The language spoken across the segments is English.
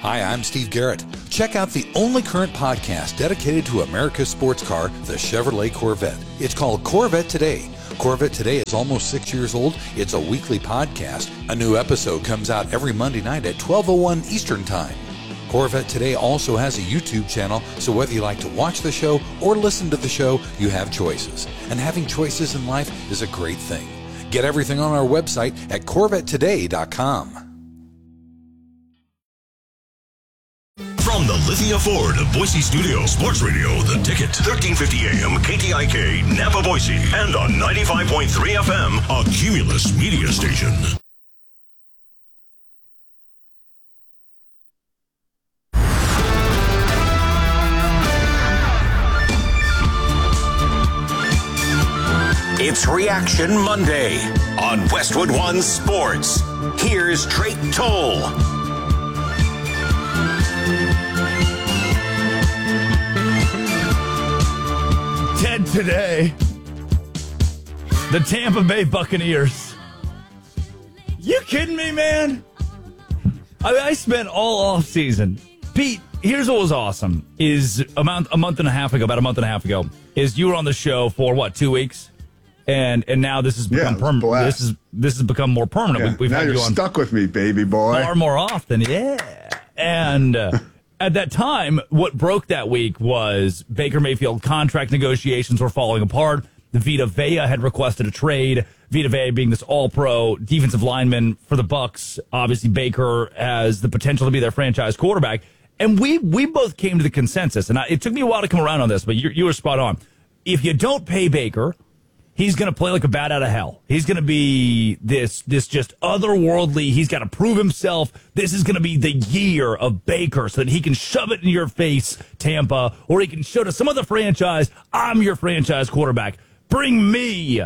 Hi, I'm Steve Garrett. Check out the only current podcast dedicated to America's sports car, the Chevrolet Corvette. It's called Corvette Today. Corvette Today is almost 6 years old. It's a weekly podcast. A new episode comes out every Monday night at 12:01 Eastern Time. Corvette Today also has a YouTube channel, so whether you like to watch the show or listen to the show, you have choices. And having choices in life is a great thing. Get everything on our website at CorvetteToday.com. From the Lithia Ford Boise Studio, Sports Radio, The Ticket, 1350 AM, KTIK, Napa, Boise, and on 95.3 FM, a Cumulus media station. It's Reaction Monday on Westwood One Sports. Here's Drake Toll. Dead today, the Tampa Bay Buccaneers. You kidding me, man? I spent all offseason. Pete, here's what was awesome, is about a month and a half ago, is you were on the show for, what, 2 weeks? And now this has become permanent. This has become more permanent. Yeah, We've now had you're you on stuck with me, baby boy. far more often. Yeah. And at that time, what broke that week was Baker Mayfield contract negotiations were falling apart. Vita Vea had requested a trade. Vita Vea being this all-pro defensive lineman for the Bucs. Obviously, Baker has the potential to be their franchise quarterback. And we both came to the consensus, and it took me a while to come around on this, but you were spot on. If you don't pay Baker, he's going to play like a bat out of hell. He's going to be this just otherworldly. He's got to prove himself. This is going to be the year of Baker so that he can shove it in your face, Tampa, or he can show to some other franchise, I'm your franchise quarterback. Bring me.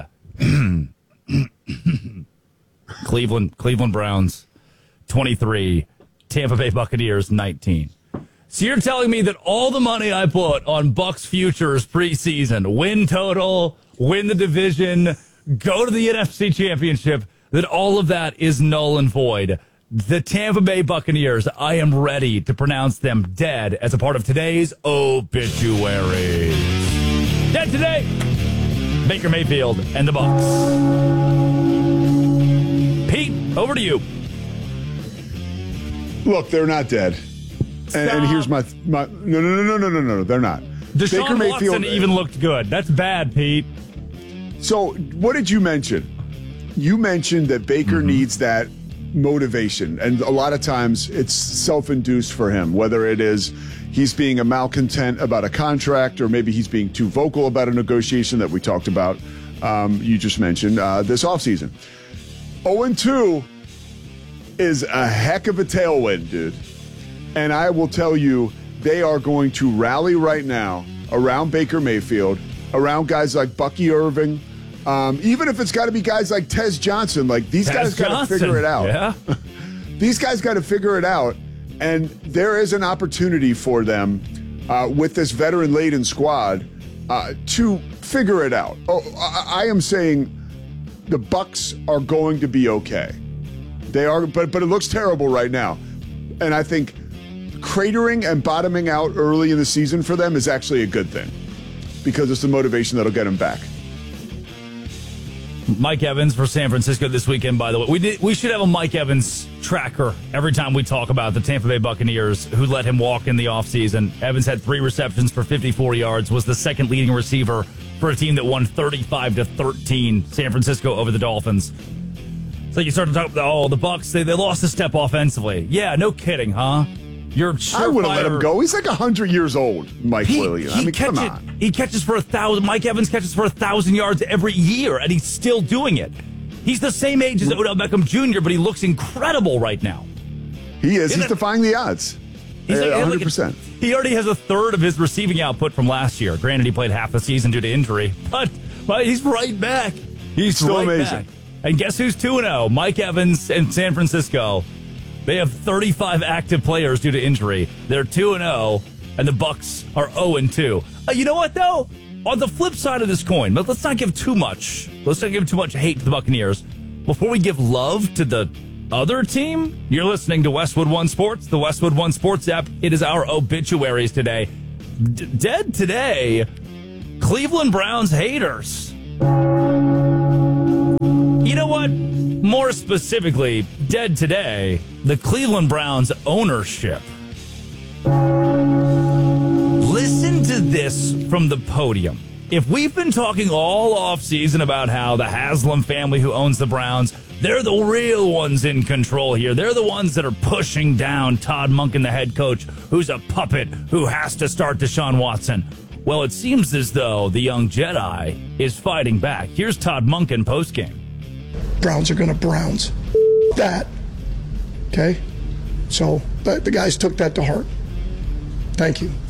Cleveland Browns, 23. Tampa Bay Buccaneers, 19. So you're telling me that all the money I put on Bucs futures preseason, win total, win the division, go to the NFC Championship, that all of that is null and void. The Tampa Bay Buccaneers, I am ready to pronounce them dead as a part of today's obituaries. Dead today, Baker Mayfield and the Bucs. Pete, over to you. Look, they're not dead. And here's my no, they're not. Deshaun Watson even looked good. That's bad, Pete. So what did you mention? You mentioned that Baker needs that motivation. And a lot of times it's self-induced for him, whether it is he's being a malcontent about a contract or maybe he's being too vocal about a negotiation that we talked about, you just mentioned, this offseason. 0-2 is a heck of a tailwind, dude. And I will tell you, they are going to rally right now around Baker Mayfield, around guys like Bucky Irving, even if it's got to be guys like Tez Johnson. Like, these guys got to figure it out. Yeah. These guys got to figure it out. And there is an opportunity for them with this veteran-laden squad to figure it out. Oh, I am saying the Bucs are going to be okay. They are, but it looks terrible right now. And I think cratering and bottoming out early in the season for them is actually a good thing because it's the motivation that'll get them back. Mike Evans for San Francisco this weekend, by the way. We should have a Mike Evans tracker every time we talk about the Tampa Bay Buccaneers, who let him walk in the offseason. Evans had 3 receptions for 54 yards, was the second leading receiver for a team that won 35-13, San Francisco over the Dolphins. So you start to talk about, the Bucs, they lost a step offensively. Yeah, no kidding, huh? I would have let him go. He's like 100 years old, Mike Williams. I mean, come on. He catches for 1,000. Mike Evans catches for 1,000 yards every year, and he's still doing it. He's the same age as Odell Beckham Jr., but he looks incredible right now. He is. He's defying the odds. He's 100%. He already has a third of his receiving output from last year. Granted, he played half the season due to injury, but he's right back. He's still right amazing. back. And guess who's 2-0? Mike Evans and San Francisco. They have 35 active players due to injury. They're 2-0, and the Bucs are 0-2. You know what, though? On the flip side of this coin, but let's not give too much hate to the Buccaneers. Before we give love to the other team? You're listening to Westwood One Sports, the Westwood One Sports app. It is our obituaries today. Dead today, Cleveland Browns haters. You know what? More specifically, dead today, the Cleveland Browns ownership. Listen to this from the podium. If we've been talking all offseason about how the Haslam family who owns the Browns, they're the real ones in control here. They're the ones that are pushing down Todd Monken, the head coach, who's a puppet who has to start Deshaun Watson. Well, it seems as though the young Jedi is fighting back. Here's Todd Monken postgame. Browns are going to Browns. That. Okay? So the guys took that to heart. Thank you.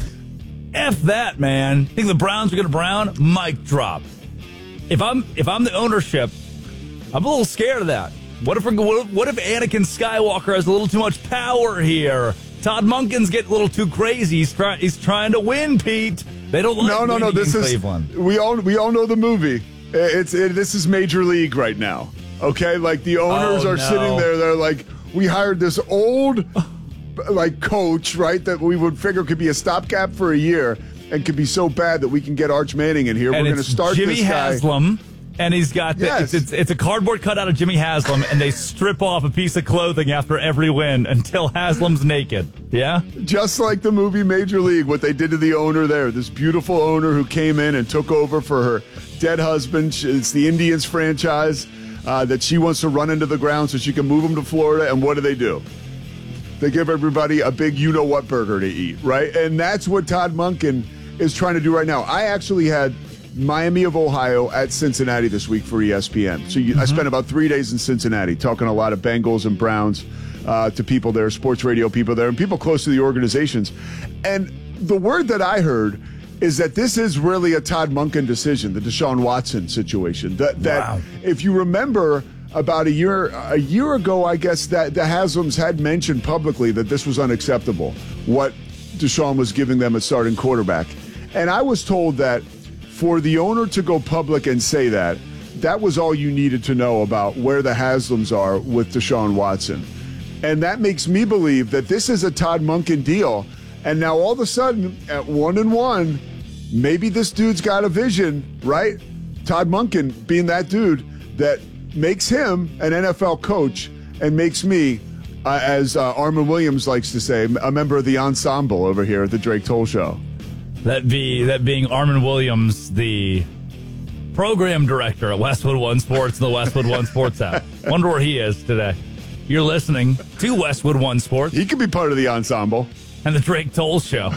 F that, man. Think the Browns are going to Brown? Mic drop. If I'm the ownership, I'm a little scared of that. What if Anakin Skywalker has a little too much power here? Todd Monken's getting a little too crazy. He's trying to win, Pete. They don't like winning in Cleveland. We all know the movie. This is Major League right now. Okay, like the owners are sitting there. They're like, we hired this old coach, right? That we would figure could be a stopgap for a year and could be so bad that we can get Arch Manning in here. And we're going to start Jimmy this guy. Haslam. And he's got it's a cardboard cutout of Jimmy Haslam, and they strip off a piece of clothing after every win until Haslam's naked. Yeah? Just like the movie Major League, what they did to the owner there. This beautiful owner who came in and took over for her dead husband. It's the Indians franchise that she wants to run into the ground so she can move them to Florida. And what do? They give everybody a big you-know-what burger to eat, right? And that's what Todd Monken is trying to do right now. I actually had Miami of Ohio at Cincinnati this week for ESPN. So I spent about 3 days in Cincinnati talking a lot of Bengals and Browns to people there, sports radio people there, and people close to the organizations. And the word that I heard is that this is really a Todd Monken decision, the Deshaun Watson situation. That if you remember about a year ago, I guess, that the Haslams had mentioned publicly that this was unacceptable, what Deshaun was giving them at starting quarterback. And I was told that for the owner to go public and say that was all you needed to know about where the Haslams are with Deshaun Watson. And that makes me believe that this is a Todd Monken deal. And now all of a sudden, at 1-1, maybe this dude's got a vision, right? Todd Monken being that dude that makes him an NFL coach and makes me, as Armin Williams likes to say, a member of the ensemble over here at the Drake Toll Show. That being Armin Williams, the program director at Westwood One Sports and the Westwood One Sports app. Wonder where he is today. You're listening to Westwood One Sports. He could be part of the ensemble. And the Drake Toll Show.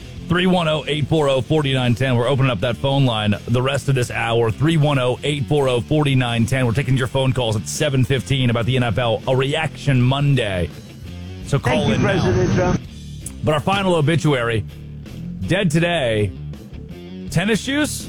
310-840-4910. We're opening up that phone line the rest of this hour. 310-840-4910. We're taking your phone calls at 7:15 about the NFL, a reaction Monday. So call in President Trump. But our final obituary, dead today, tennis shoes?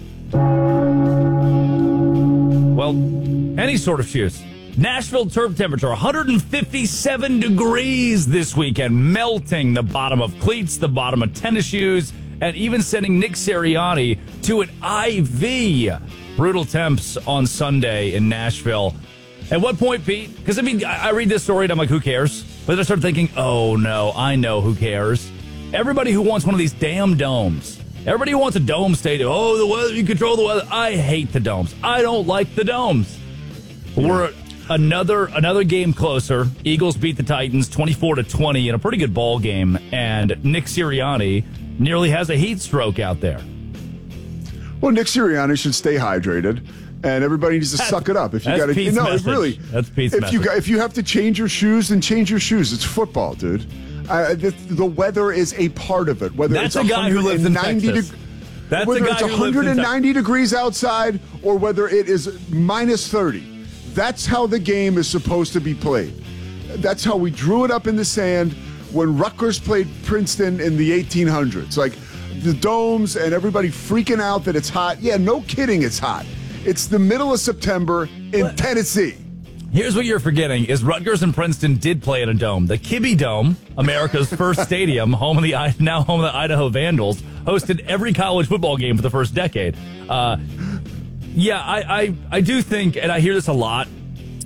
Well, any sort of shoes. Nashville turf temperature, 157 degrees this weekend, melting the bottom of cleats, the bottom of tennis shoes, and even sending Nick Sirianni to an IV. Brutal temps on Sunday in Nashville. At what point, Pete? Because, I read this story and I'm like, who cares? But then I start thinking, oh, no, I know who cares. Everybody who wants one of these damn domes. Everybody who wants a dome stadium. Oh, the weather, you control the weather. I hate the domes. I don't like the domes. We're another game closer. Eagles beat the Titans 24-20 in a pretty good ball game, and Nick Sirianni nearly has a heat stroke out there. Well, Nick Sirianni should stay hydrated, and everybody needs to suck it up. If you got to, really, that's Pete's message. If you have to change your shoes, then change your shoes. It's football, dude. The weather is a part of it. Whether that's it's a guy who lives in Texas. That's whether a guy it's who 190 degrees outside or whether it is minus 30. That's how the game is supposed to be played. That's how we drew it up in the sand when Rutgers played Princeton in the 1800s. Like the domes and everybody freaking out that it's hot. Yeah, no kidding, it's hot. It's the middle of September in Tennessee. Here's what you're forgetting is Rutgers and Princeton did play in a dome. The Kibbe Dome, America's first stadium, now home of the Idaho Vandals, hosted every college football game for the first decade. I do think, and I hear this a lot,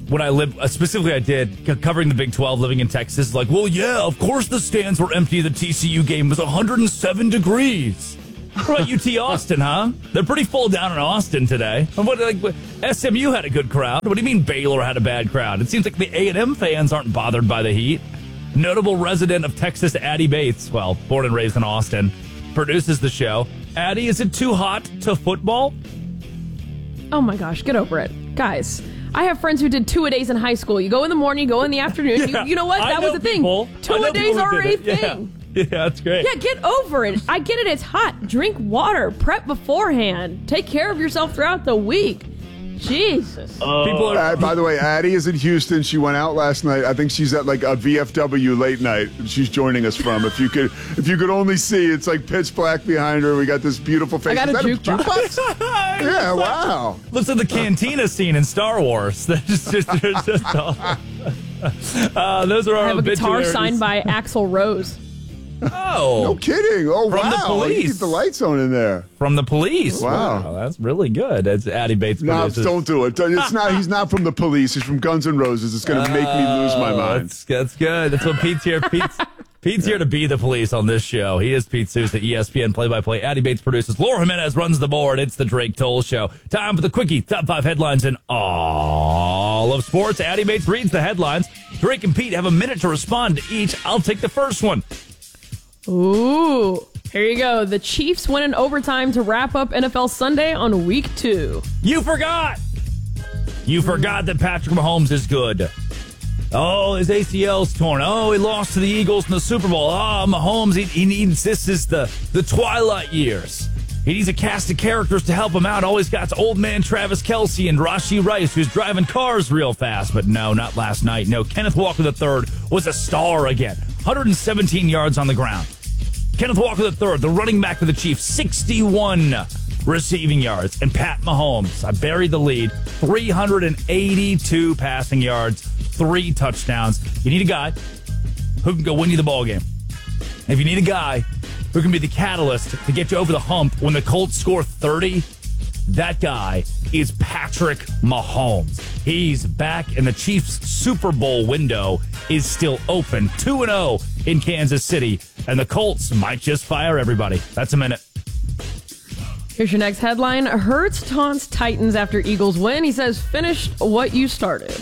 when I lived, specifically I did, covering the Big 12, living in Texas, like, well, yeah, of course the stands were empty. The TCU game was 107 degrees. What about UT Austin, huh? They're pretty full down in Austin today. SMU had a good crowd. What do you mean Baylor had a bad crowd? It seems like the A&M fans aren't bothered by the heat. Notable resident of Texas, Addie Bates, well, born and raised in Austin, produces the show. Addie, is it too hot to football? Oh my gosh, get over it. Guys, I have friends who did two-a-days in high school. You go in the morning, you go in the afternoon. Yeah, you know what? That was a thing. Two-a-days are a thing. Yeah, that's great. Yeah, get over it. I get it. It's hot. Drink water. Prep beforehand. Take care of yourself throughout the week. Jesus. People are, by the way, Addie is in Houston. She went out last night. I think she's at like a VFW late night. She's joining us from. If you could only see, it's like pitch black behind her. We got this beautiful face. I got Is a that jukebox. Yeah, wow. looks like the cantina scene in Star Wars. Those are our I have a guitar obituaries. signed by Axl Rose. Oh, No kidding. Oh, From the wow. Police. Keep the lights on in there. from the Police. Wow. That's really good. That's Addie Bates. No, produces. don't do it. It's not. He's not from the Police. He's from Guns N' Roses. It's going to make me lose my mind. That's good. That's what Pete's here. Pete's here to be the police on this show. He is Pete Seuss, the ESPN play-by-play. Addie Bates produces. Laura Jimenez runs the board. It's the Drake Toll Show. Time for the quickie. Top 5 headlines in all of sports. Addie Bates reads the headlines. Drake and Pete have a minute to respond to each. I'll take the first one. Ooh. Here you go. The Chiefs win in overtime to wrap up NFL Sunday on week 2. You forgot. You forgot that Patrick Mahomes is good. Oh, his ACL's torn. Oh, he lost to the Eagles in the Super Bowl. Oh, Mahomes, he needs, this is the twilight years. He needs a cast of characters to help him out. All he's got's old man Travis Kelce and Rashee Rice, who's driving cars real fast. But no, not last night. No, Kenneth Walker III was a star again. 117 yards on the ground. Kenneth Walker III, the running back for the Chiefs, 61 receiving yards. And Pat Mahomes, I buried the lead, 382 passing yards, 3 touchdowns. You need a guy who can go win you the ball game. If you need a guy who can be the catalyst to get you over the hump when the Colts score 30, that guy is Patrick Mahomes. He's back, and the Chiefs' Super Bowl window is still open. 2-0 in Kansas City, and the Colts might just fire everybody. That's a minute. Here's your next headline. Hurts taunts Titans after Eagles win. He says, finished what you started.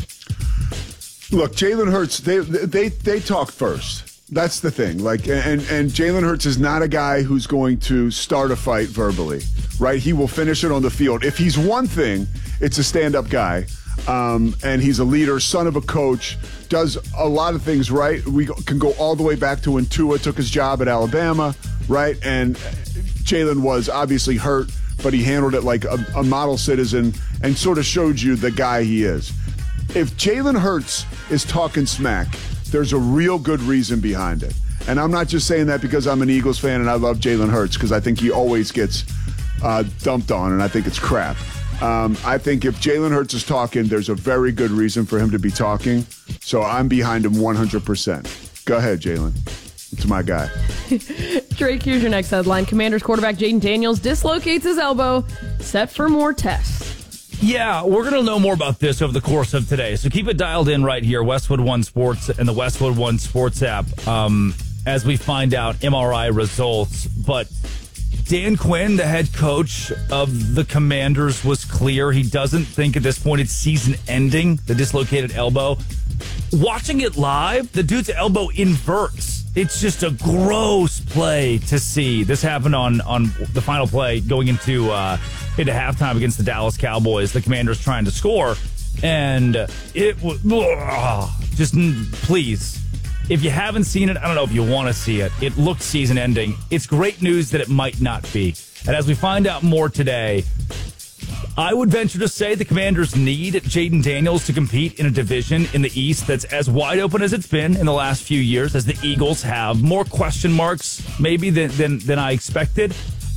Look, Jalen Hurts, they talk first. That's the thing. Like, and Jalen Hurts is not a guy who's going to start a fight verbally, right? He will finish it on the field. If he's one thing, it's a stand-up guy. And he's a leader, son of a coach, does a lot of things right. We can go all the way back to when Tua took his job at Alabama, right? And Jalen was obviously hurt, but he handled it like a model citizen and sort of showed you the guy he is. If Jalen Hurts is talking smack, there's a real good reason behind it. And I'm not just saying that because I'm an Eagles fan and I love Jalen Hurts, because I think he always gets dumped on, and I think it's crap. I think if Jalen Hurts is talking, there's a very good reason for him to be talking. So I'm behind him 100%. Go ahead, Jalen. It's my guy. Drake, here's your next headline. Commanders quarterback Jaden Daniels dislocates his elbow, set for more tests. Yeah, we're going to know more about this over the course of today. So keep it dialed in right here, Westwood One Sports and the Westwood One Sports app, as we find out MRI results. But Dan Quinn, the head coach of the Commanders, was clear. He doesn't think at this point it's season ending, the dislocated elbow. Watching it live, the dude's elbow inverts. It's just a gross play to see. This happened on the final play going into halftime against the Dallas Cowboys. The Commanders trying to score, and it was just please. If you haven't seen it, I don't know if you want to see it. It looked season-ending. It's great news that it might not be. And as we find out more today, I would venture to say the Commanders need Jaden Daniels to compete in a division in the East that's as wide open as it's been in the last few years, as the Eagles have more question marks maybe than I expected.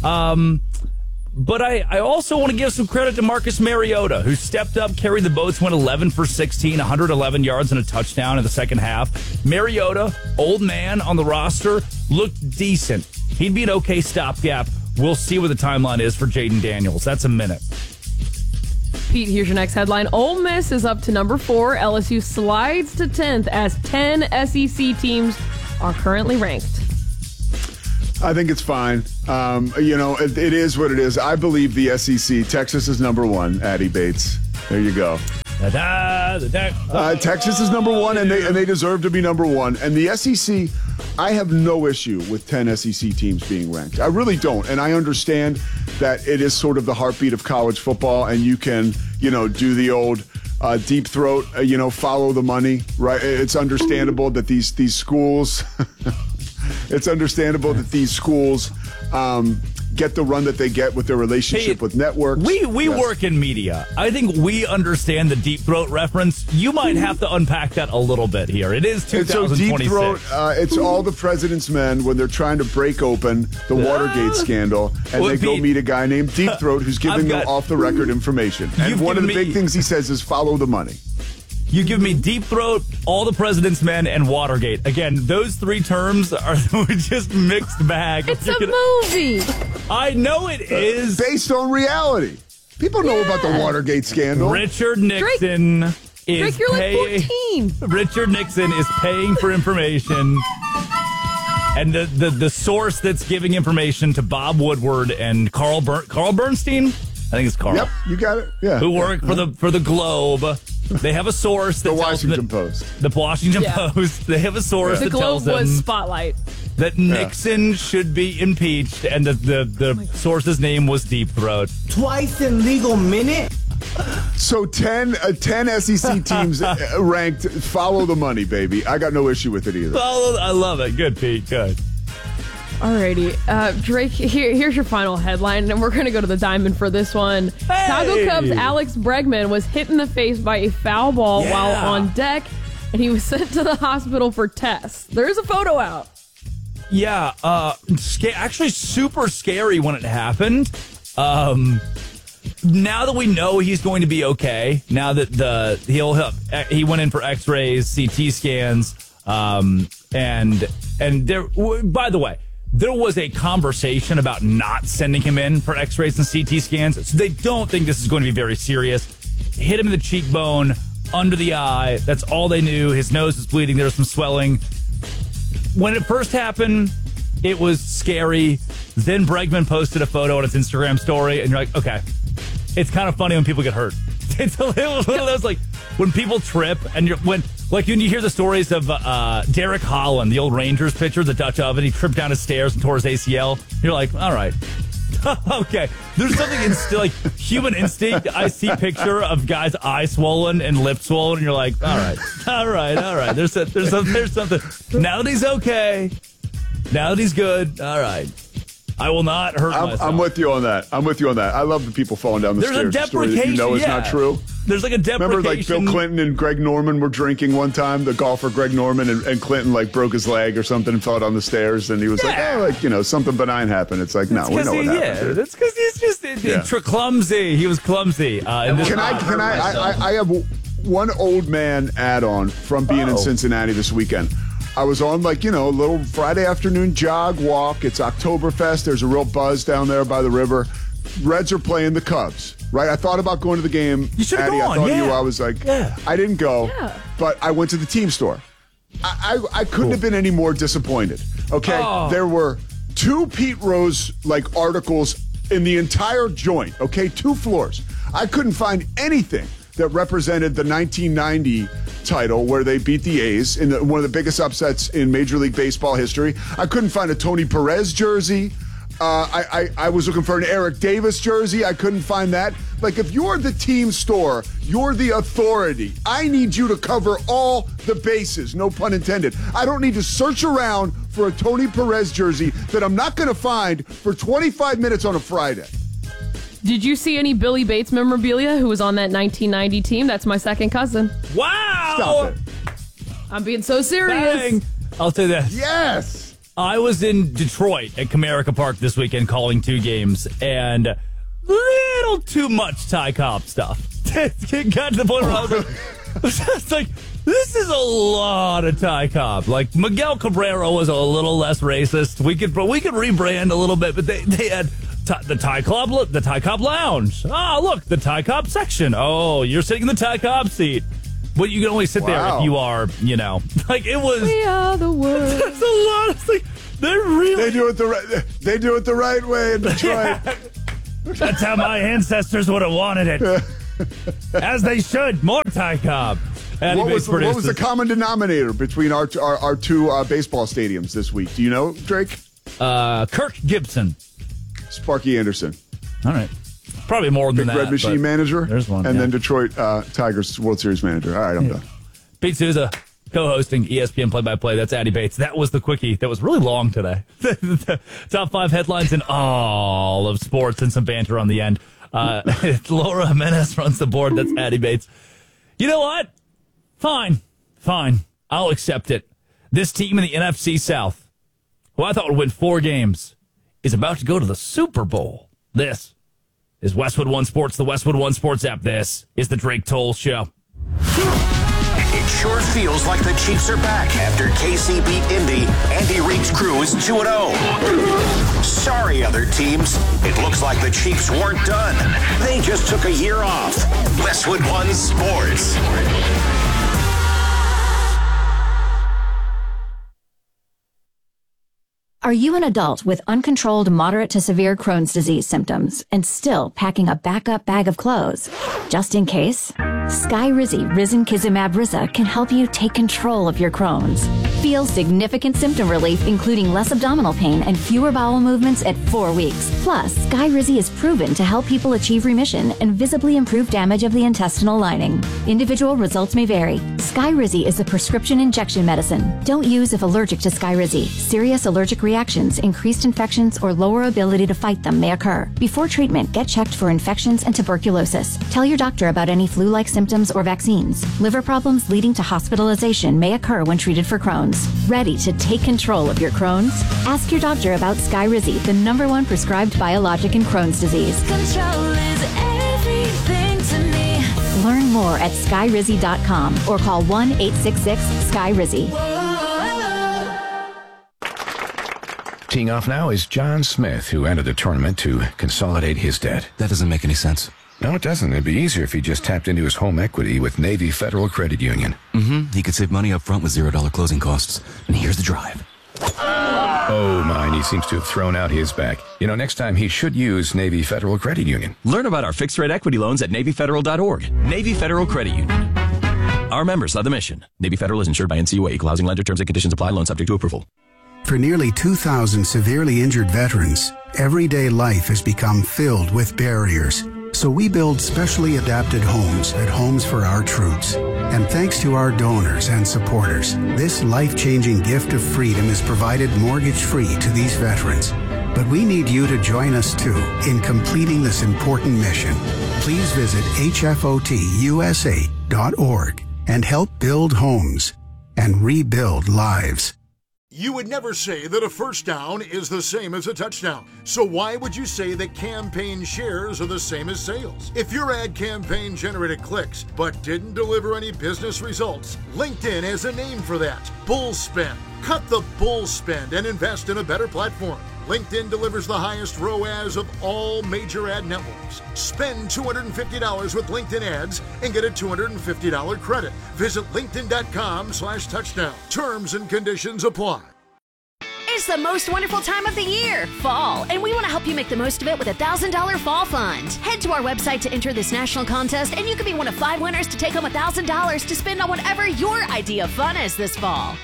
But I also want to give some credit to Marcus Mariota, who stepped up, carried the boats, went 11 for 16, 111 yards and a touchdown in the second half. Mariota, old man on the roster, looked decent. He'd be an okay stopgap. We'll see what the timeline is for Jaden Daniels. That's a minute. Pete, here's your next headline. Ole Miss is up to number 4. LSU slides to 10th as 10 SEC teams are currently ranked. I think it's fine. It is what it is. I believe the SEC. Texas is number 1. Addie Bates. There you go. Texas is number 1, and they deserve to be number 1. And the SEC, I have no issue with 10 SEC teams being ranked. I really don't. And I understand that it is sort of the heartbeat of college football, and you can, do the old deep throat, follow the money, right? It's understandable that these schools, get the run that they get with their relationship with networks. We work in media. I think we understand the deep throat reference. You might have to unpack that a little bit here. It is 2026. So deep throat, it's all the president's men when they're trying to break open the Watergate scandal, and they go meet a guy named Deep Throat who's giving them off-the-record information. And one of the big things he says is follow the money. You give me Deep Throat, All the President's Men, and Watergate. Again, those 3 terms are just mixed bag. It's a movie. I know it is. Based on reality. People know about the Watergate scandal. Richard Nixon is you're like 14. Richard Nixon is paying for information. And the source that's giving information to Bob Woodward and Carl Bernstein, I think it's Carl. Yep, you got it. Yeah. Who work for the Globe. They have a source that the Washington Post. The Washington Post. They have a source that tells them the Globe was Spotlight. That Nixon should be impeached, and the source's name was Deep Throat. Twice in legal minute. So 10 SEC teams ranked. Follow the money, baby. I got no issue with it either. I love it. Good, Pete. Good. Alrighty, Drake, here's your final headline, and we're going to go to the diamond for this one. Hey! Chicago Cubs Alex Bregman was hit in the face by a foul ball while on deck, and he was sent to the hospital for tests. There's a photo out. Yeah, actually super scary when it happened. Now that we know he's going to be okay, now that he went in for X-rays, CT scans, and there. By the way, there was a conversation about not sending him in for X-rays and CT scans, so they don't think this is going to be very serious. Hit him in the cheekbone, under the eye. That's all they knew. His nose is bleeding. There was some swelling. When it first happened, it was scary. Then Bregman posted a photo on his Instagram story, and you're like, okay. It's kind of funny when people get hurt. It's one of those, like, when people trip, and when you hear the stories of Derek Holland, the old Rangers pitcher, the Dutch oven, he tripped down his stairs and tore his ACL. You're like, all right. Okay. There's something like human instinct. I see picture of guys' eyes swollen and lips swollen, and you're like, all right. There's something. Now that he's okay. Now that he's good. All right. I will not hurt myself. I'm with you on that. I love the people falling down the stairs. There's a deprecation. It's not true. There's like a deprecation. Remember, like, Bill Clinton and Greg Norman were drinking one time, the golfer Greg Norman, and Clinton, like, broke his leg or something and fell down the stairs, and he was something benign happened. It's like, no, we know what happened. Yeah, that's because he's just clumsy. He was clumsy. I have one old man add-on from being in Cincinnati this weekend. I was on, a little Friday afternoon jog walk. It's Oktoberfest. There's a real buzz down there by the river. Reds are playing the Cubs, right? I thought about going to the game. You should have gone. I thought of you. I was like, I didn't go, but I went to the team store. I couldn't have been any more disappointed. Okay, There were 2 Pete Rose articles in the entire joint. Okay, 2 floors. I couldn't find anything that represented the 1990 title where they beat the A's in one of the biggest upsets in Major League Baseball history. I couldn't find a Tony Perez jersey. I was looking for an Eric Davis jersey. I couldn't find that. If you're the team store, you're the authority. I need you to cover all the bases, no pun intended. I don't need to search around for a Tony Perez jersey that I'm not going to find for 25 minutes on a Friday. Did you see any Billy Bates memorabilia who was on that 1990 team? That's my second cousin. Wow! Stop it. I'm being so serious. Dang. I'll say this. Yes! I was in Detroit at Comerica Park this weekend calling 2 games, and little too much Ty Cobb stuff. It got to the point where I was just like, this is a lot of Ty Cobb. Miguel Cabrera was a little less racist. We could rebrand a little bit, but they had The Thai Cobb Lounge. Oh, look, the Thai Cobb section. Oh, you're sitting in the Thai Cobb seat. But you can only sit there if you are, like it was. We are the world. That's a lot of things. They do it the right way in Detroit. That's how my ancestors would have wanted it. As they should. More Thai Cobb. What was the common denominator between our two baseball stadiums this week? Do you know, Drake? Kirk Gibson. Sparky Anderson. All right. Probably more than Big that. Red Machine manager. There's one. And then Detroit Tigers World Series manager. All right, I'm done. Pete Souza, co-hosting ESPN Play-by-Play. That's Addy Bates. That was the quickie. That was really long today. The top 5 headlines in all of sports and some banter on the end. Laura Jimenez runs the board. That's Addy Bates. You know what? Fine. I'll accept it. This team in the NFC South, who I thought would win 4 games, is about to go to the Super Bowl. This is Westwood One Sports, the Westwood One Sports app. This is the Drake Toll Show. It sure feels like the Chiefs are back after KC beat Indy. Andy Reid's crew is 2-0. Sorry, other teams. It looks like the Chiefs weren't done. They just took a year off. Westwood One Sports. Are you an adult with uncontrolled moderate to severe Crohn's disease symptoms and still packing a backup bag of clothes? Just in case, Skyrizi Risankizumab Riza can help you take control of your Crohn's. Feel significant symptom relief, including less abdominal pain and fewer bowel movements at 4 weeks. Plus, Skyrizi is proven to help people achieve remission and visibly improve damage of the intestinal lining. Individual results may vary. Skyrizi is a prescription injection medicine. Don't use if allergic to Skyrizi. Serious allergic reactions, increased infections, or lower ability to fight them may occur. Before treatment, get checked for infections and tuberculosis. Tell your doctor about any flu-like symptoms or vaccines. Liver problems leading to hospitalization may occur when treated for Crohn's. Ready to take control of your Crohn's? Ask your doctor about Skyrizi, the #1 prescribed biologic in Crohn's disease. Control is everything to me. Learn more at skyrizi.com or call 1-866-SKYRIZI. Teeing off now is John Smith, who entered the tournament to consolidate his debt. That doesn't make any sense. No, it doesn't. It'd be easier if he just tapped into his home equity with Navy Federal Credit Union. He could save money up front with $0 closing costs. And here's the drive. Oh, mine. He seems to have thrown out his back. Next time he should use Navy Federal Credit Union. Learn about our fixed-rate equity loans at NavyFederal.org. Navy Federal Credit Union. Our members love the mission. Navy Federal is insured by NCUA. Equal housing lender. Terms and conditions apply. Loan subject to approval. For nearly 2,000 severely injured veterans, everyday life has become filled with barriers. So we build specially adapted homes at Homes for Our Troops. And thanks to our donors and supporters, this life-changing gift of freedom is provided mortgage-free to these veterans. But we need you to join us, too, in completing this important mission. Please visit hfotusa.org and help build homes and rebuild lives. You would never say that a first down is the same as a touchdown. So why would you say that campaign shares are the same as sales? If your ad campaign generated clicks but didn't deliver any business results, LinkedIn has a name for that: bull spend. Cut the bull spend and invest in a better platform. LinkedIn delivers the highest ROAS of all major ad networks. Spend $250 with LinkedIn ads and get a $250 credit. Visit linkedin.com/touchdown. Terms and conditions apply. It's the most wonderful time of the year, fall, and we want to help you make the most of it with a $1,000 fall fund. Head to our website to enter this national contest, and you could be one of 5 winners to take home $1,000 to spend on whatever your idea of fun is this fall.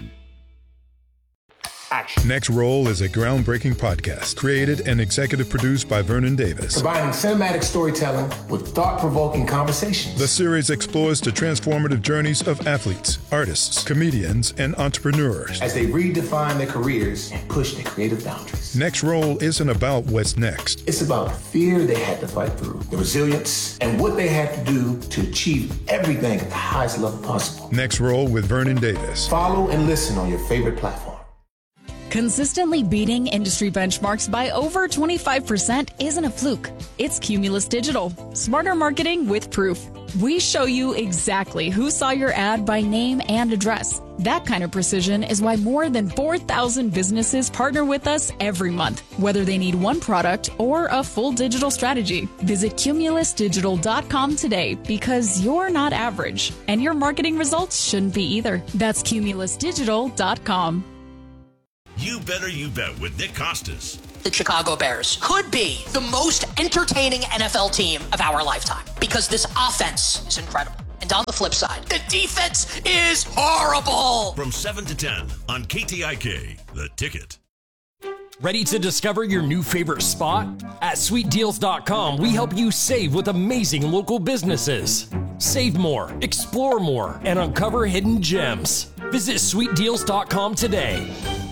Next Roll is a groundbreaking podcast created and executive produced by Vernon Davis. Combining cinematic storytelling with thought-provoking conversations. The series explores the transformative journeys of athletes, artists, comedians, and entrepreneurs as they redefine their careers and push their creative boundaries. Next Roll isn't about what's next. It's about the fear they had to fight through, the resilience, and what they had to do to achieve everything at the highest level possible. Next Roll with Vernon Davis. Follow and listen on your favorite platform. Consistently beating industry benchmarks by over 25% isn't a fluke. It's Cumulus Digital. Smarter marketing with proof. We show you exactly who saw your ad by name and address. That kind of precision is why more than 4,000 businesses partner with us every month, whether they need one product or a full digital strategy. Visit cumulusdigital.com today because you're not average, and your marketing results shouldn't be either. That's cumulusdigital.com. You Better You Bet with Nick Costas. The Chicago Bears could be the most entertaining NFL team of our lifetime because this offense is incredible. And on the flip side, the defense is horrible. From 7 to 10 on KTIK, The Ticket. Ready to discover your new favorite spot? At sweetdeals.com, we help you save with amazing local businesses. Save more, explore more, and uncover hidden gems. Visit sweetdeals.com today.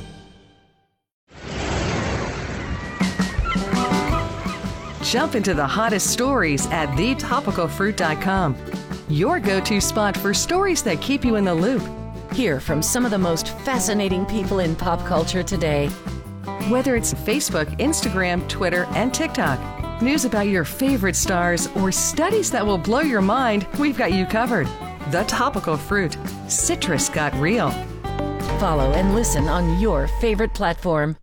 Jump into the hottest stories at thetopicalfruit.com. Your go-to spot for stories that keep you in the loop. Hear from some of the most fascinating people in pop culture today. Whether it's Facebook, Instagram, Twitter, and TikTok, news about your favorite stars, or studies that will blow your mind, we've got you covered. The Topical Fruit. Citrus got real. Follow and listen on your favorite platform.